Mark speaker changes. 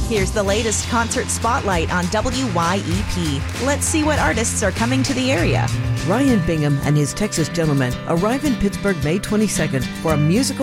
Speaker 1: Here's the latest concert spotlight on WYEP. Let's see what artists are coming to the area.
Speaker 2: Ryan Bingham and his Texas Gentlemen arrive in Pittsburgh May 22nd for a musical